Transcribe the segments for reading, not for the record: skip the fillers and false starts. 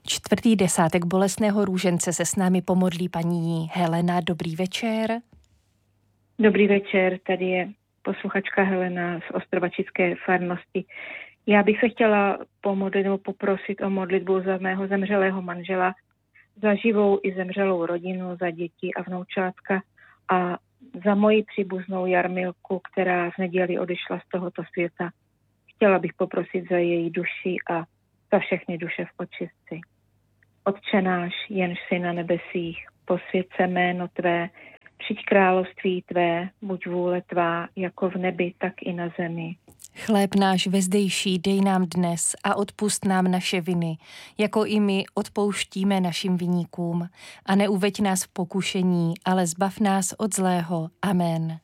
Čtvrtý desátek bolestného růžence se s námi pomodlí paní Helena. Dobrý večer. Dobrý večer, tady je posluchačka Helena z Ostrovačické farnosti. Já bych se chtěla pomodlit nebo poprosit o modlitbu za mého zemřelého manžela, za živou i zemřelou rodinu, za děti a vnoučátka a za moji příbuznou Jarmilku, která v neděli odešla z tohoto světa. Chtěla bych poprosit za její duši a za všechny duše v očistci. Otče náš, jenž jsi na nebesích, posvěť se jméno tvé, přijď království tvé, buď vůle tvá, jako v nebi, tak i na zemi. Chléb náš vezdejší dej nám dnes a odpusť nám naše viny, jako i my odpouštíme našim viníkům. A neuveď nás v pokušení, ale zbav nás od zlého. Amen.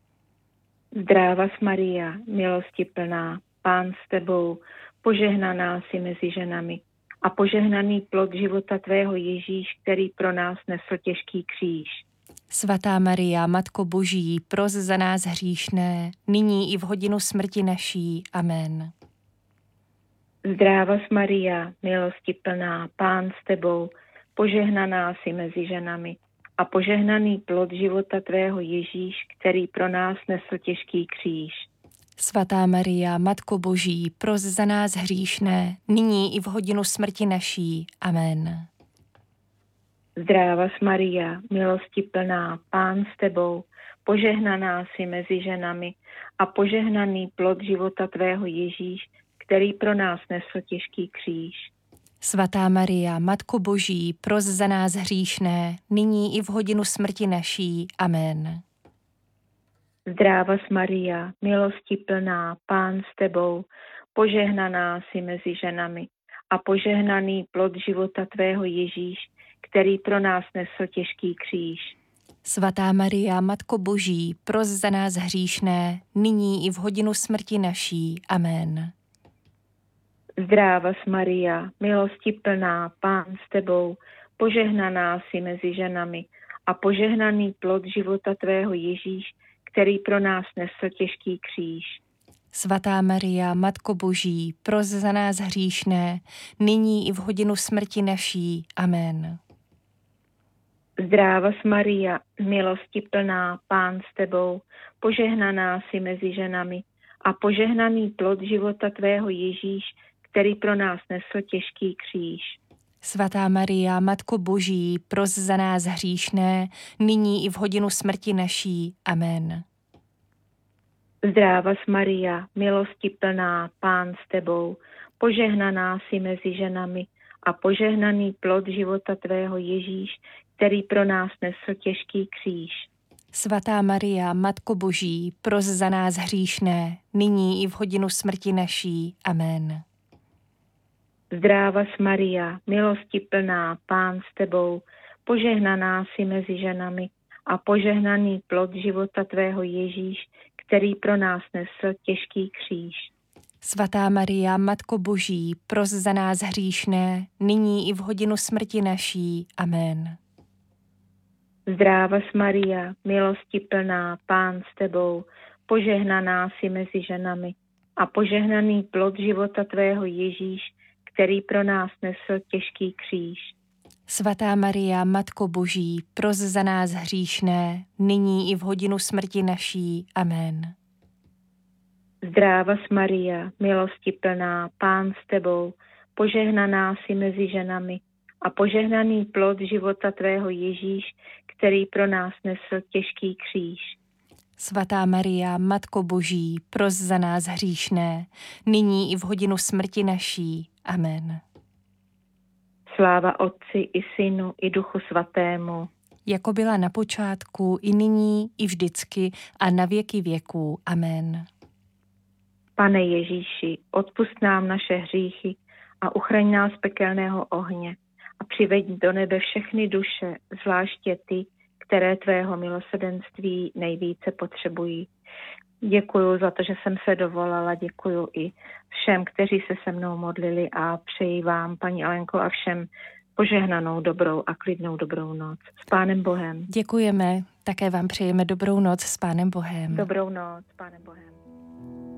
Zdráva Maria, milosti plná, Pán s tebou, požehnaná jsi mezi ženami a požehnaný plod života tvého Ježíš, který pro nás nesl těžký kříž. Svatá Maria, Matko Boží, pros za nás hříšné, nyní i v hodinu smrti naší. Amen. Zdráva Maria, milosti plná, Pán s tebou, požehnaná jsi mezi ženami a požehnaný plod života tvého Ježíš, který pro nás nesl těžký kříž. Svatá Maria, Matko Boží, pros za nás hříšné, nyní i v hodinu smrti naší. Amen. Zdráva Maria, milosti plná, Pán s tebou, požehnaná jsi mezi ženami a požehnaný plod života tvého Ježíš, který pro nás nesl těžký kříž. Svatá Maria, Matko Boží, pros za nás hříšné, nyní i v hodinu smrti naší. Amen. Zdráva Maria, milosti plná, Pán s tebou, požehnaná jsi mezi ženami a požehnaný plod života tvého Ježíš, který pro nás nesl těžký kříž. Svatá Maria, Matko Boží, pros za nás hříšné, nyní i v hodinu smrti naší. Amen. Zdráva Maria, milosti plná, Pán s tebou, požehnaná jsi mezi ženami a požehnaný plod života tvého Ježíš, který pro nás nesl těžký kříž. Svatá Maria, Matko Boží, pros za nás hříšné, nyní i v hodinu smrti naší. Amen. Zdráva Maria, milosti plná, Pán s tebou, požehnaná jsi mezi ženami a požehnaný plod života tvého Ježíš, který pro nás nesl těžký kříž. Svatá Maria, Matko Boží, pros za nás hříšné, nyní i v hodinu smrti naší. Amen. Zdráva Maria, milosti plná, Pán s tebou, požehnaná jsi mezi ženami a požehnaný plod života tvého Ježíš, který pro nás nesl těžký kříž. Svatá Maria, Matko Boží, pros za nás hříšné, nyní i v hodinu smrti naší. Amen. Zdráva Maria, milosti plná, Pán s tebou, požehnaná jsi mezi ženami a požehnaný plod života tvého Ježíš, který pro nás nesl těžký kříž. Svatá Maria, Matko Boží, pros za nás hříšné, nyní i v hodinu smrti naší. Amen. Zdráva Maria, milosti plná, Pán s tebou, požehnaná jsi mezi ženami a požehnaný plod života tvého Ježíš, který pro nás nesl těžký kříž. Svatá Maria, Matko Boží, pros za nás hříšné, nyní i v hodinu smrti naší. Amen. Zdráva Maria, milosti plná, Pán s tebou, požehnaná jsi mezi ženami a požehnaný plod života tvého Ježíš, který pro nás nesl těžký kříž. Svatá Maria, Matko Boží, pros za nás hříšné, nyní i v hodinu smrti naší. Amen. Sláva Otci i Synu i Duchu Svatému. Jako byla na počátku, i nyní, i vždycky a na věky věků. Amen. Pane Ježíši, odpusť nám naše hříchy a uchraň nás z pekelného ohně a přiveď do nebe všechny duše, zvláště ty, které tvého milosrdenství nejvíce potřebují. Děkuju za to, že jsem se dovolala, děkuju i všem, kteří se se mnou modlili a přeji vám, paní Alenko, a všem požehnanou, dobrou a klidnou dobrou noc. S Pánem Bohem. Děkujeme, také vám přejeme dobrou noc s Pánem Bohem. Dobrou noc s Pánem Bohem.